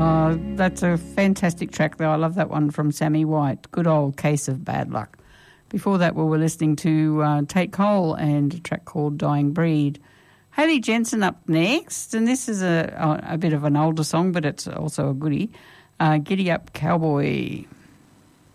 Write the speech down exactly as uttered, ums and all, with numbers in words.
Oh, that's a fantastic track, though. I love that one from Sammy White. Good old Case of Bad Luck. Before that, we were listening to uh, Tate Cole and a track called Dying Breed. Haley Jensen up next, and this is a, a, a bit of an older song, but it's also a goodie. Uh, Giddy Up Cowboy.